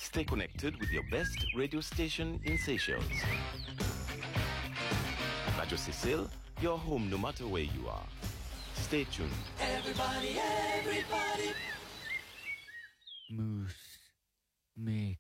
Stay connected with your best radio station in Seychelles. Radio Cecil, your home no matter where you are. Stay tuned. Everybody. Mousse. Mix.